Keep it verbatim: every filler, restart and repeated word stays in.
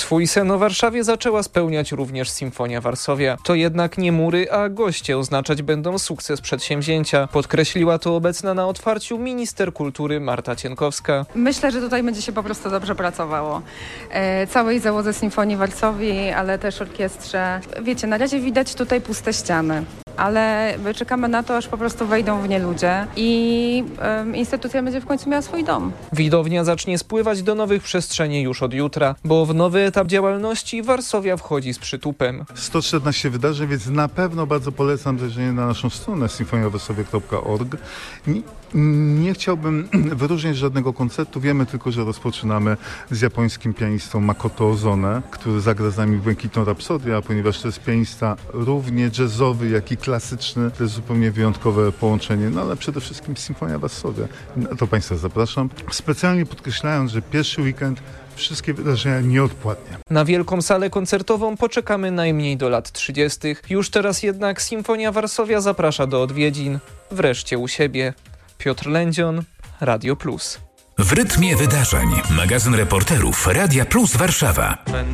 Swój sen o Warszawie zaczęła spełniać również Sinfonia Varsovia. To jednak nie mury, a goście oznaczać będą sukces przedsięwzięcia. Podkreśliła to obecna na otwarciu minister kultury Marta Cienkowska. Myślę, że tutaj będzie się po prostu dobrze pracowało. E, całej załodze Sinfonii Varsovii, ale też orkiestrze. Wiecie, na razie widać tutaj puste ściany, ale czekamy na to, aż po prostu wejdą w nie ludzie i um, instytucja będzie w końcu miała swój dom. Widownia zacznie spływać do nowych przestrzeni już od jutra, bo w nowy etap działalności Varsovia wchodzi z przytupem. sto czternaście wydarzeń, więc na pewno bardzo polecam zajrzenie na naszą stronę sinfonia varsovia kropka org. Nie, nie chciałbym wyróżniać żadnego koncertu, wiemy tylko, że rozpoczynamy z japońskim pianistą Makoto Ozone, który zagra z nami Błękitną Rapsodię, a ponieważ to jest pianista równie jazzowy, jak i klasyczny, to jest zupełnie wyjątkowe połączenie, no ale przede wszystkim Sinfonia Varsovia. To Państwa zapraszam, specjalnie podkreślając, że pierwszy weekend wszystkie wydarzenia nieodpłatnie. Na wielką salę koncertową poczekamy najmniej do lat trzydziestych. Już teraz jednak Sinfonia Varsovia zaprasza do odwiedzin. Wreszcie u siebie. Piotr Lędzion, Radio Plus. W rytmie wydarzeń. Magazyn reporterów Radia Plus Warszawa.